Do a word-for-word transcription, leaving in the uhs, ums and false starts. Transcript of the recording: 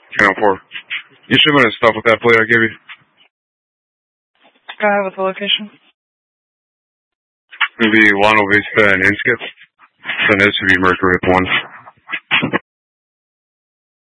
Channel four. You should have been stuff with that plate I gave you. Go ahead with the location. It'll be Lano Vista and Inskip. Then this should be Mercury with one.